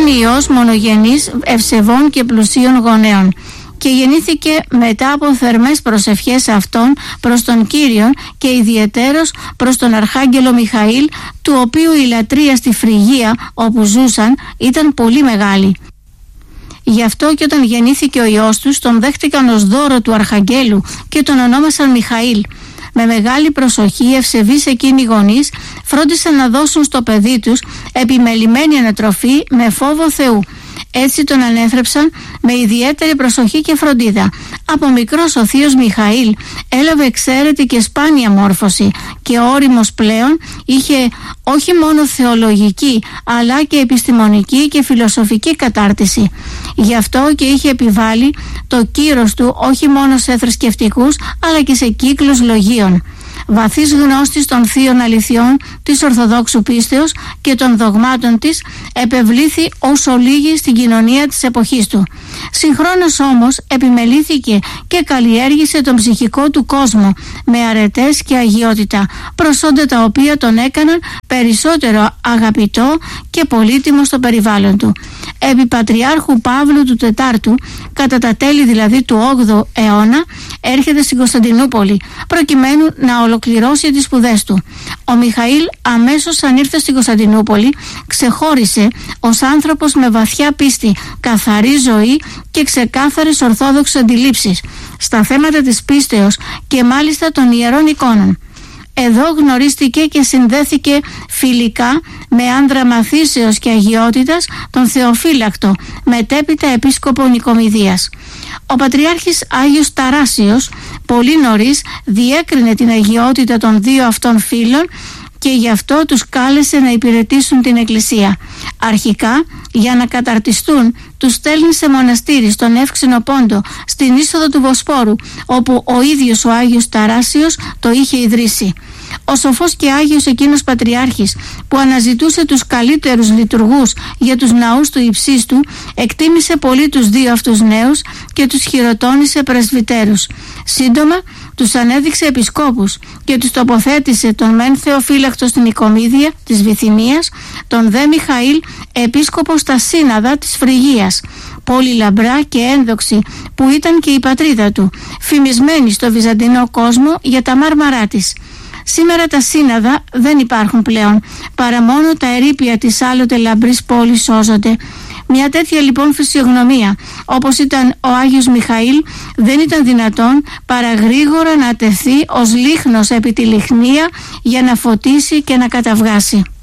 ιός μονογενής, ευσεβών και πλουσίων γονέων, και γεννήθηκε μετά από θερμές προσευχές αυτών προς τον Κύριον και ιδιαιτέρως προς τον Αρχάγγελο Μιχαήλ, του οποίου η λατρεία στη Φρυγία όπου ζούσαν ήταν πολύ μεγάλη. Γι' αυτό και όταν γεννήθηκε ο ιός τους, τον δέχτηκαν ως δώρο του Αρχαγγέλου και τον ονόμασαν Μιχαήλ. Με μεγάλη προσοχή, ευσεβείς εκείνοι οι γονείς φρόντισαν να δώσουν στο παιδί τους επιμελημένη ανατροφή με φόβο Θεού. Έτσι τον ανέθρεψαν με ιδιαίτερη προσοχή και φροντίδα. Από μικρός ο θείος Μιχαήλ έλαβε εξαίρετη και σπάνια μόρφωση και όριμος πλέον είχε όχι μόνο θεολογική αλλά και επιστημονική και φιλοσοφική κατάρτιση. Γι' αυτό και είχε επιβάλει το κύρος του όχι μόνο σε θρησκευτικούς αλλά και σε κύκλους λογίων. Βαθύς γνώστης των θείων αληθιών της Ορθοδόξου πίστεως και των δογμάτων της, επευλήθη ως ολίγη στην κοινωνία της εποχής του. Συγχρόνως όμως επιμελήθηκε και καλλιέργησε τον ψυχικό του κόσμο με αρετές και αγιότητα, προσόντα τα οποία τον έκαναν περισσότερο αγαπητό και πολύτιμο στο περιβάλλον του. Επί Πατριάρχου Παύλου του Τετάρτου, κατά τα τέλη δηλαδή του 8ου αιώνα, έρχεται στην Κωνσταντινούπολη προκειμένου να ολοκληρώσει τις σπουδές του. Ο Μιχαήλ αμέσως αν ήρθε στην Κωνσταντινούπολη ξεχώρισε ως άνθρωπος με βαθιά πίστη, καθαρή ζωή και ξεκάθαρες ορθόδοξες αντιλήψεις στα θέματα της πίστεως και μάλιστα των ιερών εικόνων. Εδώ γνωρίστηκε και συνδέθηκε φιλικά με άνδρα μαθήσεως και αγιότητας τον Θεοφύλακτο, μετέπειτα επίσκοπο Νικομιδίας. Ο Πατριάρχης Άγιος Ταράσιος πολύ νωρίς διέκρινε την αγιότητα των δύο αυτών φίλων και γι' αυτό τους κάλεσε να υπηρετήσουν την Εκκλησία. Αρχικά, για να καταρτιστούν, τους στέλνει σε μοναστήρι στον Εύξηνο Πόντο, στην είσοδο του Βοσπόρου, όπου ο ίδιος ο Άγιος Ταράσιος το είχε ιδρύσει. Ο σοφός και άγιος εκείνος Πατριάρχης, που αναζητούσε τους καλύτερους λειτουργούς για τους ναούς του υψίστου, εκτίμησε πολύ τους δύο αυτούς νέους και τους χειροτώνησε πρεσβυτέρους. Σύντομα τους ανέδειξε επισκόπους και τους τοποθέτησε τον μεν Θεοφύλακτο στην Νικομίδια της Βυθινίας, τον δε Μιχαήλ επίσκοπο στα Σύναδα της Φρυγίας, πόλη λαμπρά και ένδοξη που ήταν και η πατρίδα του, φημισμένη στο βυζαντινό κόσμο για τα μάρμαρά της. Σήμερα τα σύναδα δεν υπάρχουν πλέον, παρά μόνο τα ερείπια της άλλοτε λαμπρής πόλης σώζονται. Μια τέτοια λοιπόν φυσιογνωμία όπως ήταν ο Άγιος Μιχαήλ δεν ήταν δυνατόν παρά γρήγορα να τεθεί ως λίχνος επί τη λιχνία για να φωτίσει και να καταβγάσει.